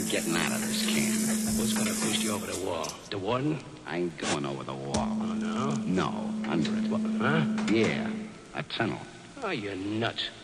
I'm getting out of this camp. What's gonna push you over the wall? The warden? I ain't going over the wall. Oh, no? No, under it. What, huh? Yeah, a tunnel. Oh, you're nuts.